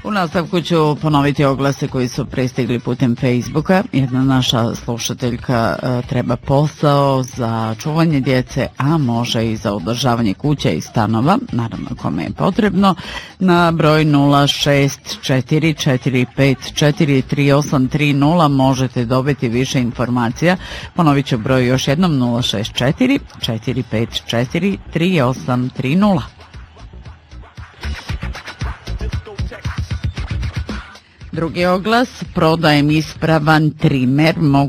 U nastavku ću ponoviti oglase koji su pristigli putem Facebooka. Jedna naša slušateljka treba posao za čuvanje djece, a može i za održavanje kuća i stanova, naravno kome je potrebno, na broj 06445433830 možete dobiti više informacija. Ponovit ću broj još jednom, 06445433830. Drugi oglas, prodajem ispravan trimer, mogu